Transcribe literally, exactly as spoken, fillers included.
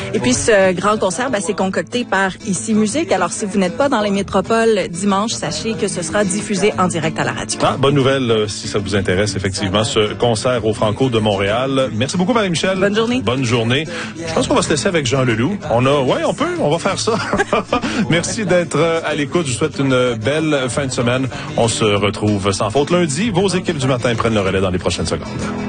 Et puis, ce grand concert, ben, c'est concocté par Ici Musique. Alors, si vous n'êtes pas dans les métropoles dimanche, sachez que ce sera diffusé en direct à la radio. Ah, bonne nouvelle, euh, si ça vous intéresse, effectivement, ce concert au Franco de Montréal. Merci beaucoup, Marie-Michel. Bonne journée. Bonne journée. Je pense qu'on va se laisser avec Jean Leloup. On a, ouais, on peut, on va faire ça. Merci d'être à l'écoute. Je vous souhaite une belle fin de semaine. On se retrouve sans faute lundi. Vos équipes du matin prennent le relais dans les prochaines secondes.